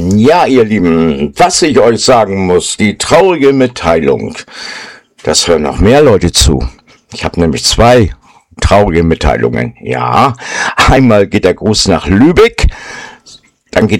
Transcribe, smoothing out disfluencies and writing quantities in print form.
Ja, ihr Lieben, was ich euch sagen muss, die traurige Mitteilung. Das hören noch mehr Leute zu. Ich habe nämlich 2 traurige Mitteilungen. Ja, einmal geht der Gruß nach Lübeck, dann geht